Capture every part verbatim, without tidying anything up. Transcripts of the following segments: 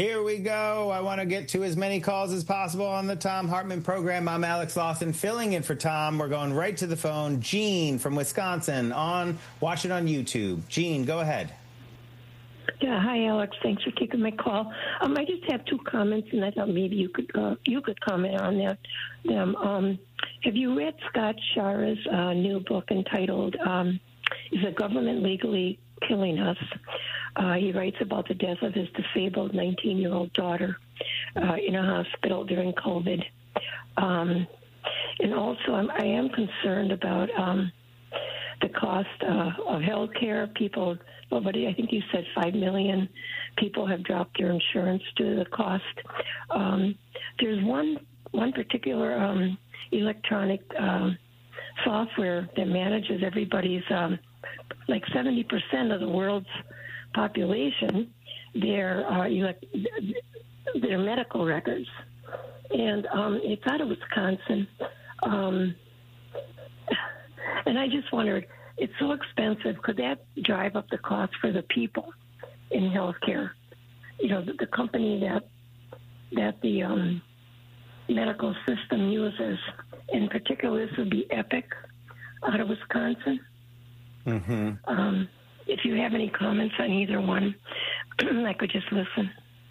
Here we go. I want to get to as many calls as possible on the Thom Hartmann program. I'm Alex Lawson, filling in for Tom. We're going right to the phone. Gene from Wisconsin, on watch it on YouTube. Gene, go ahead. Yeah, hi, Alex. Thanks for taking my call. Um, I just have two comments, and I thought maybe you could uh, you could comment on that. Them. Um, have you read Scott Schara's uh, new book entitled um, "Is the Government Legally Killing Us?" Uh, he writes about the death of his disabled nineteen-year-old daughter uh, in a hospital during COVID. Um, and also, I'm, I am concerned about um, the cost uh, of health care. People, well, but I think you said five million people have dropped their insurance due to the cost. Um, there's one one particular um, electronic um, software that manages everybody's, um, like seventy percent of the world's population, their uh, elect- their medical records, and um, it's out of Wisconsin. Um, and I just wondered, it's so expensive. Could that drive up the cost for the people in healthcare? You know, the, the company that that the um, medical system uses, in particular, this would be Epic out of Wisconsin. Mm-hmm. Um, If you have any comments on either one, I could just listen.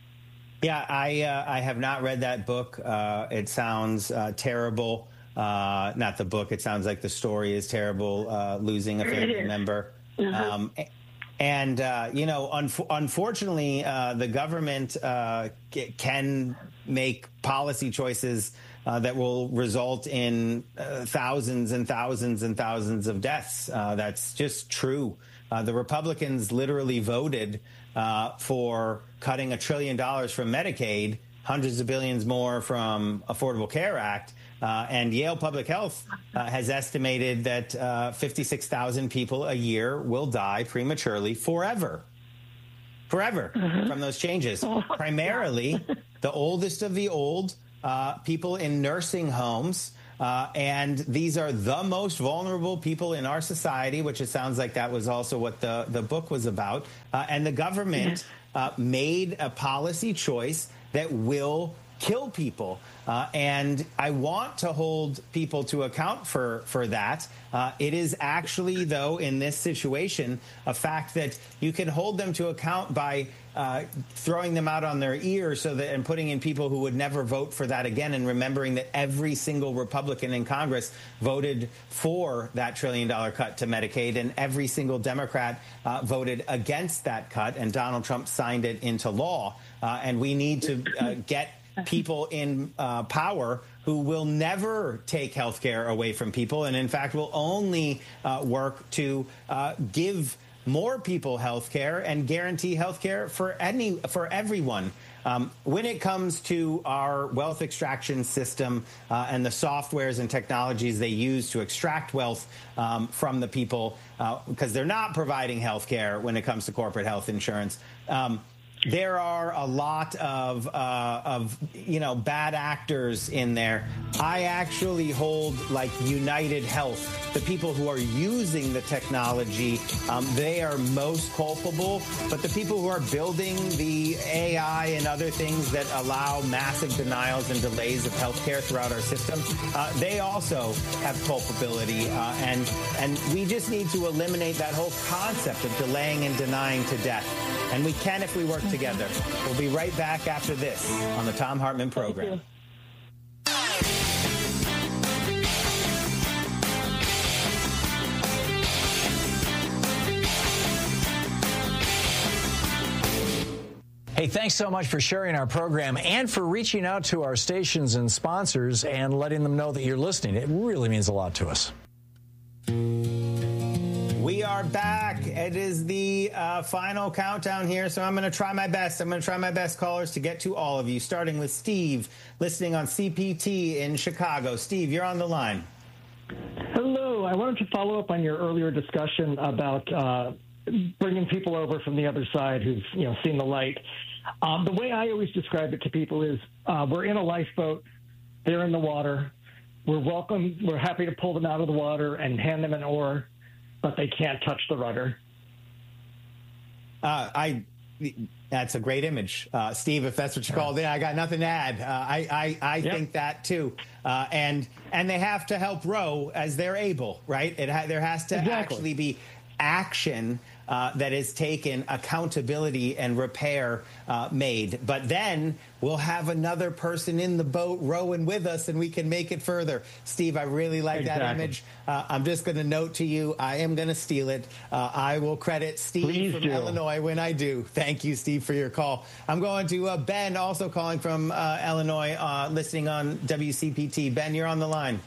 Yeah, I uh, I have not read that book. Uh, it sounds uh, terrible. Uh, not the book. It sounds like the story is terrible, uh, losing a family member. Mm-hmm. Um, and, uh, you know, un- unfortunately, uh, the government uh, c- can make policy choices Uh, that will result in uh, thousands and thousands and thousands of deaths. Uh, that's just true. Uh, the Republicans literally voted uh, for cutting a trillion dollars from Medicaid, hundreds of billions more from Affordable Care Act. Uh, and Yale Public Health uh, has estimated that uh, fifty-six thousand people a year will die prematurely forever. Forever mm-hmm. from those changes. Oh, Primarily, yeah. the oldest of the old, Uh, people in nursing homes, uh, and these are the most vulnerable people in our society, which it sounds like that was also what the, the book was about. Uh, and the government uh, made a policy choice that will kill people. Uh, and I want to hold people to account for, for that. Uh, it is actually, though, in this situation, a fact that you can hold them to account by uh, throwing them out on their ear so that and putting in people who would never vote for that again, and remembering that every single Republican in Congress voted for that trillion dollar cut to Medicaid, and every single Democrat uh, voted against that cut, and Donald Trump signed it into law. Uh, and we need to uh, get people in uh, power who will never take health care away from people, and in fact will only uh, work to uh, give more people health care and guarantee health care for any for everyone. Um, when it comes to our wealth extraction system uh, and the softwares and technologies they use to extract wealth um, from the people, uh, because they're not providing health care when it comes to corporate health insurance, um, there are a lot of, uh, of, you know, bad actors in there. I actually hold, like, United Health, the people who are using the technology, um, they are most culpable. But the people who are building the A I and other things that allow massive denials and delays of health care throughout our system, uh, they also have culpability. Uh, and, and we just need to eliminate that whole concept of delaying and denying to death. And we can if we work together. We'll be right back after this on the Thom Hartmann program. Hey, thanks so much for sharing our program and for reaching out to our stations and sponsors and letting them know that you're listening. It really means a lot to us. We are back. It is the uh, final countdown here, so I'm going to try my best. I'm going to try my best, callers, to get to all of you, starting with Steve, listening on C P T in Chicago. Steve, you're on the line. Hello. I wanted to follow up on your earlier discussion about uh, bringing people over from the other side who've, you know, seen the light. Um, the way I always describe it to people is uh, we're in a lifeboat. They're in the water. We're welcome. We're happy to pull them out of the water and hand them an oar, but they can't touch the rudder. Uh, I That's a great image, uh, Steve. If that's what you called it, I got nothing to add. Uh, I I, I yep. think that too, uh, and and they have to help Roe as they're able, right? It ha- there has to exactly. actually be action uh, that is taken, accountability and repair uh, made. But then we'll have another person in the boat rowing with us, and we can make it further. Steve, I really like exactly. that image. Uh, I'm just going to note to you, I am going to steal it. Uh, I will credit Steve Please from do. Illinois when I do. Thank you, Steve, for your call. I'm going to uh, Ben, also calling from uh, Illinois, uh, listening on W C P T. Ben, you're on the line.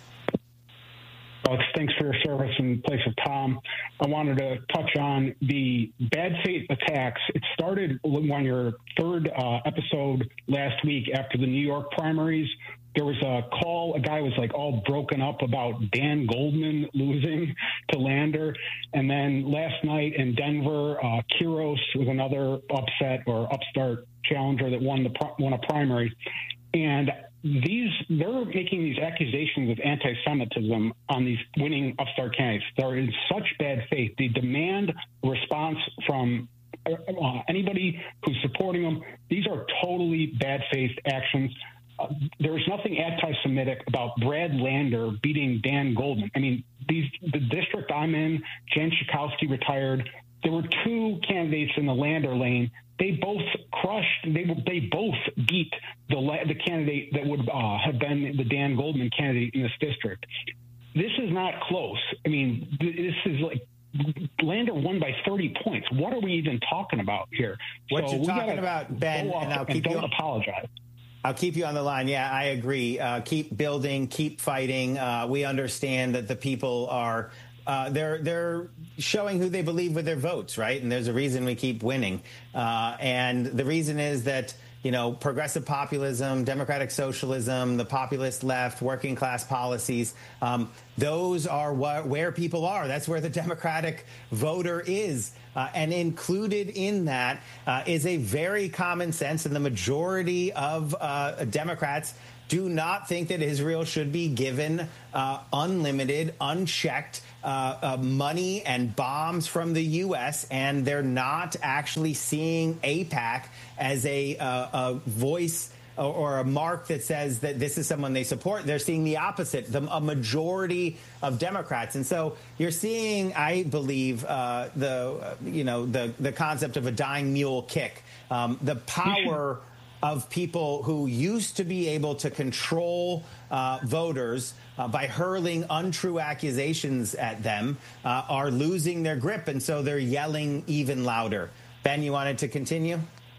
Alex, thanks for your service in place of Tom. I wanted to touch on the bad faith attacks. It started on your third uh, episode last week after the New York primaries. There was a call, a guy was like all broken up about Dan Goldman losing to Lander. And then last night in Denver, uh, Quiros was another upset or upstart challenger that won the won a primary. And these they're making these accusations of anti-Semitism on these winning upstart candidates. They're in such bad faith. They demand a response from uh, anybody who's supporting them. These are totally bad faith actions. Uh, there's nothing anti-Semitic about Brad Lander beating Dan Goldman. I mean, these the district I'm in, Jan Schakowsky retired. There were two candidates in the Lander lane. They both crushed. They they both beat the the candidate that would uh, have been the Dan Goldman candidate in this district. This is not close. I mean, this is like Lander won by thirty points. What are we even talking about here? What so you're talking about, Ben, and I'll keep and you don't apologize. I'll keep you on the line. Yeah, I agree. Uh, keep building, keep fighting. Uh, we understand that the people are. Uh, they're they're showing who they believe with their votes, right? And there's a reason we keep winning. Uh, and the reason is that, you know, progressive populism, democratic socialism, the populist left, working class policies, um, those are wh- where people are. That's where the Democratic voter is. Uh, and included in that uh, is a very common sense, and the majority of uh, Democrats do not think that Israel should be given uh, unlimited, unchecked uh, uh, money and bombs from the U S, and they're not actually seeing AIPAC as a, uh, a voice or, or a mark that says that this is someone they support. They're seeing the opposite, the, a majority of Democrats. And so you're seeing, I believe, uh, the, uh, you know, the, the concept of a dying mule kick, um, the power of people who used to be able to control uh, voters uh, by hurling untrue accusations at them uh, are losing their grip, and so they're yelling even louder. Ben, you wanted to continue?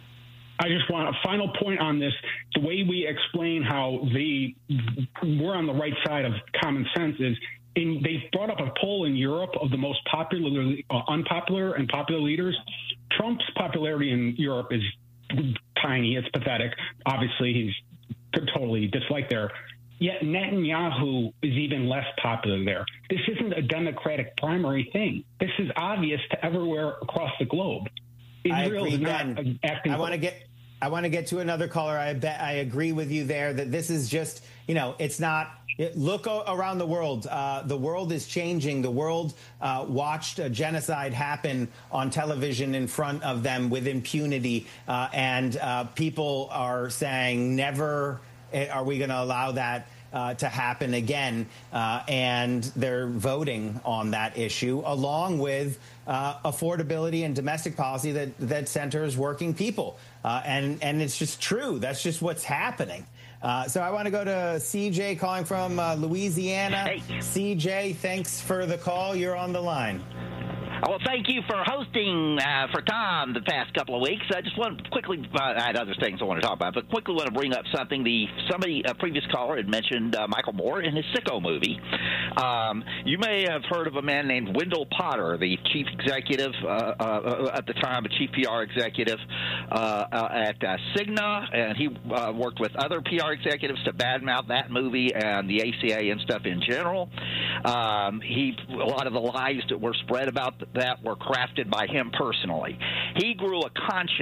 I just want a final point on this. The way we explain how the we're on the right side of common sense is in, they brought up a poll in Europe of the most popular, uh, unpopular and popular leaders. Trump's popularity in Europe is tiny. It's pathetic. Obviously, he's totally disliked there. Yet Netanyahu is even less popular there. This isn't a Democratic primary thing. This is obvious to everywhere across the globe. Israel is not acting. I want to get. I want to get to another caller. I bet I agree with you there that this is just, you know, it's not. It, look around the world. Uh, the world is changing. The world uh, watched a genocide happen on television in front of them with impunity. Uh, and uh, people are saying, never are we going to allow that uh, to happen again. Uh, and they're voting on that issue, along with uh, affordability and domestic policy that, that centers working people. Uh, and, and it's just true. That's just what's happening. Uh, so I want to go to C J calling from uh, Louisiana. Hey. C J, thanks for the call. You're on the line. Well, thank you for hosting uh, for Tom the past couple of weeks. I just want to quickly, uh, I had other things I want to talk about, but quickly want to bring up something. The somebody, a previous caller had mentioned uh, Michael Moore in his Sicko movie. Um, you may have heard of a man named Wendell Potter, the chief executive, uh, uh, at the time, a chief P R executive uh, uh, at uh, Cigna, and he uh, worked with other P R executives to badmouth that movie and the A C A and stuff in general. Um, he, a lot of the lies that were spread about that were crafted by him personally. He grew a conscience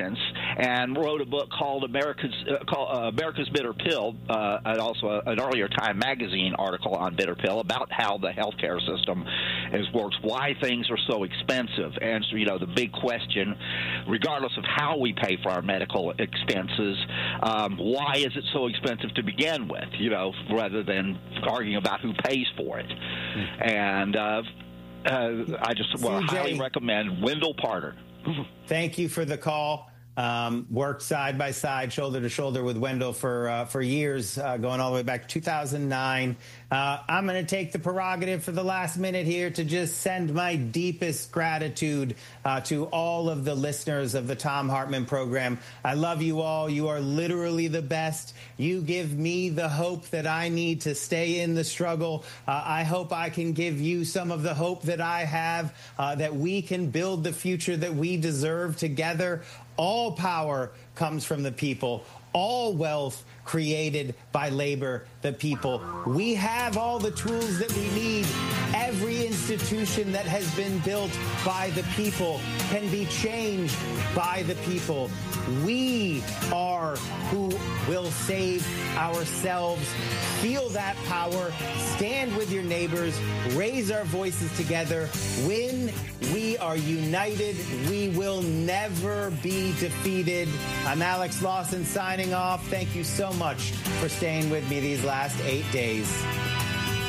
and wrote a book called America's uh, called, uh, America's Bitter Pill, uh, and also a, an earlier Time magazine article on bitter pill about how the healthcare system is works, why things are so expensive, and so, you know, the big question, regardless of how we pay for our medical expenses, um, why is it so expensive to begin with? You know, rather than arguing about who pays for it, mm-hmm. and. Uh, Uh, I just want to highly recommend Wendell Parter. Thank you for the call. Um, worked side by side, shoulder to shoulder with Wendell for uh, for years, uh, going all the way back to two thousand nine. Uh, I'm going to take the prerogative for the last minute here to just send my deepest gratitude uh, to all of the listeners of the Thom Hartmann program. I love you all. You are literally the best. You give me the hope that I need to stay in the struggle. Uh, I hope I can give you some of the hope that I have, uh, that we can build the future that we deserve together. All power comes from the people. All wealth created by labor, the people. We have all the tools that we need. Every institution that has been built by the people can be changed by the people. We are who will save ourselves. Feel that power. Stand with your neighbors. Raise our voices together. When we are united, we will never be defeated. I'm Alex Lawson signing off. Thank you so much for staying with me these last eight days.